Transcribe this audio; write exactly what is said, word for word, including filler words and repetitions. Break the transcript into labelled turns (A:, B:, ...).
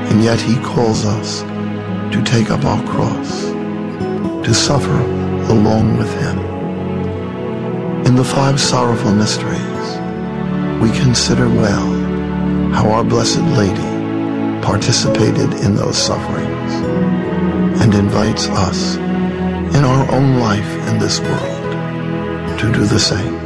A: and yet he calls us to take up our cross, to suffer along with him. In the five sorrowful mysteries, we consider well how our Blessed Lady participated in those sufferings and invites us in our own life in this world to do the same.